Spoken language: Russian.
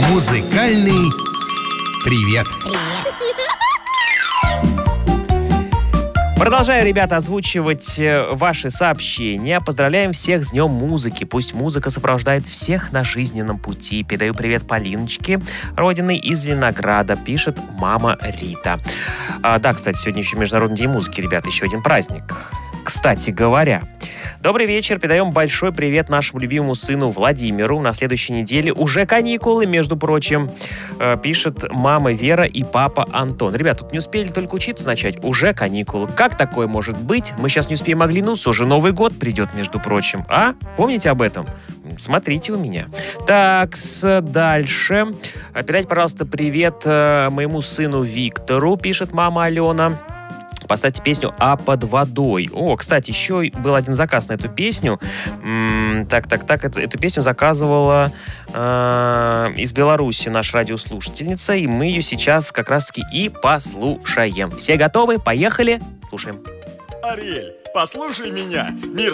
Музыкальный привет. Продолжаю, ребята, озвучивать ваши сообщения. Поздравляем всех с Днем музыки. Пусть музыка сопровождает всех на жизненном пути. Передаю привет Полиночке, родиной из Зеленограда, пишет мама Рита. Да, кстати, сегодня еще Международный день музыки, ребята, еще один праздник. Кстати говоря, добрый вечер. Передаем большой привет нашему любимому сыну Владимиру. На следующей неделе уже каникулы, между прочим, пишет мама Вера и папа Антон. Ребят, тут не успели только учиться начать, уже каникулы. Как такое может быть? Мы сейчас не успеем оглянуться, уже Новый год придет, между прочим. А? Помните об этом? Смотрите у меня. Так, дальше. Передайте, пожалуйста, привет моему сыну Виктору, пишет мама Алена. Поставьте песню «А под водой». О, кстати, еще был один заказ на эту песню. Эту песню заказывала из Беларуси наша радиослушательница, и мы ее сейчас как раз-таки и послушаем. Все готовы? Поехали? Слушаем. Ариэль, послушай меня. Мир